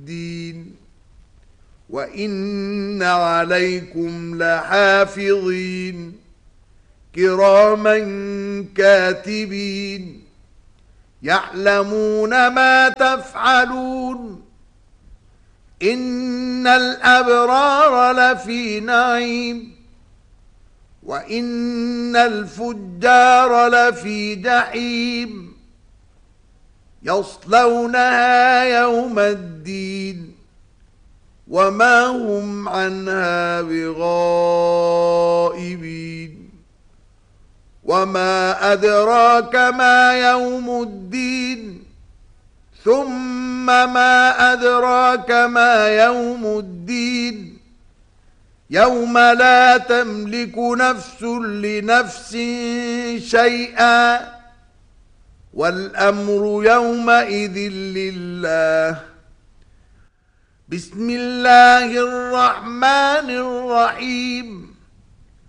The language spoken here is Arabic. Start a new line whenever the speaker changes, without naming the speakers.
الدين وإن عليكم لحافظين كراما كاتبين يعلمون ما تفعلون إن الأبرار لفي نعيم وإن الفجار لفي جحيم يصلونها يوم الدين وما هم عنها بغائبين وما أدراك ما يوم الدين ثم ما أدراك ما يوم الدين يوم لا تملك نفس لنفس شيئا والأمر يومئذ لله بسم الله الرحمن الرحيم